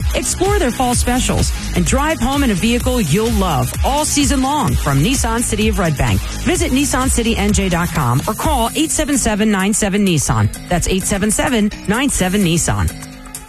Explore their fall specials and drive home in a vehicle you'll love all season long from Nissan City of Red Bank. Visit NissanCityNJ.com or call 877-97-NISSAN. That's 877-97-NISSAN.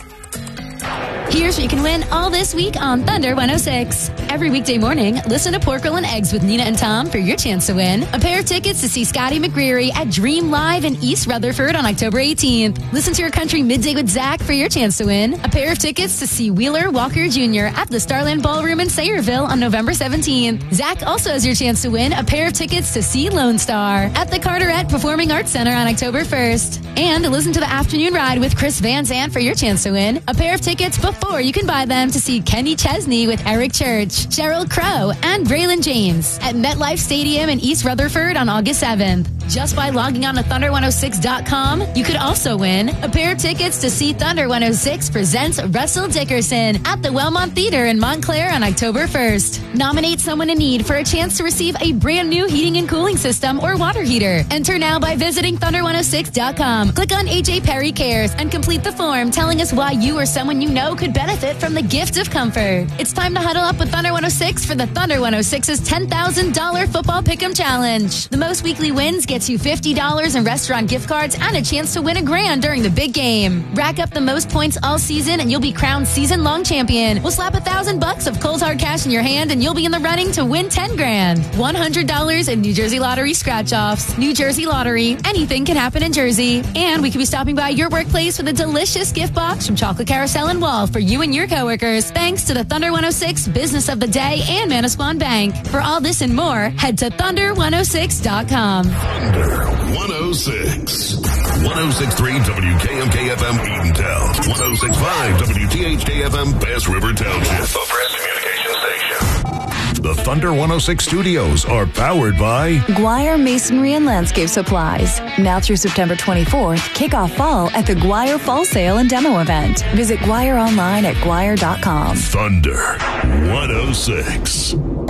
Here's what you can win all this week on Thunder 106. Every weekday morning, listen to Pork Roll and Eggs with Nina and Tom for your chance to win a pair of tickets to see Scotty McCreery at Dream Live in East Rutherford on October 18th. Listen to your country midday with Zach for your chance to win a pair of tickets to see Wheeler Walker Jr. at the Starland Ballroom in Sayreville on November 17th. Zach also has your chance to win a pair of tickets to see Lone Star at the Carteret Performing Arts Center on October 1st. And listen to the Afternoon Ride with Chris Van Zandt for your chance to win a pair of tickets before you can buy them to see Kenny Chesney with Eric Church, Cheryl Crow, and Braylon James at MetLife Stadium in East Rutherford on August 7th. Just by logging on to Thunder106.com, you could also win a pair of tickets to see Thunder 106 presents Russell Dickerson at the Wellmont Theater in Montclair on October 1st. Nominate someone in need for a chance to receive a brand new heating and cooling system or water heater. Enter now by visiting Thunder106.com. Click on AJ Perry Cares and complete the form telling us why you or someone you know could benefit from the gift of comfort. It's time to huddle up with Thunder 106 for the Thunder 106's $10,000 football pick'em challenge. The most weekly wins gets you $50 in restaurant gift cards and a chance to win $1,000 during the big game. Rack up the most points all season and you'll be crowned season-long champion. We'll slap $1,000 of cold hard cash in your hand and you'll be in the running to win $10,000. $100 in New Jersey Lottery scratch-offs. New Jersey Lottery. Anything can happen in Jersey. And we could be stopping by your workplace with a delicious gift box from Chocolate Carousel and Wall for you and your coworkers. Thanks to the Thunder 106 Business of the Day and Manasquan Bank. For all this and more, head to Thunder106.com. Thunder 106. 106.3 WKMK-FM Edenton. 106.5 WTHK-FM Bass River Township. The Press Communication Station. The Thunder 106 studios are powered by Guire Masonry and Landscape Supplies. Now through September 24th, kick off fall at the Guire Fall Sale and Demo Event. Visit Guire online at guire.com. Thunder 106.